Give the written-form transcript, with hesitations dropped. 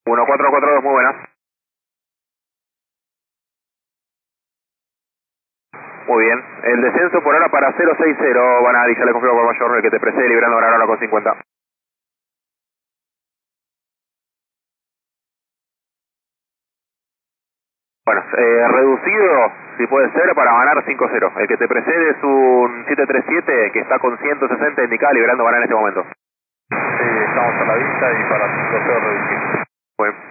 1442, muy buenas. Muy bien. El descenso por ahora para 060, van a ya le confirmo por mayor, el que te precede liberando ahora con 50. Bueno, reducido, si puede ser, para ganar 5-0. El que te precede es un 737 que está con 160 indicada, liberando ganar en este momento. Sí, estamos a la vista y para 5-0 reducido. Bueno.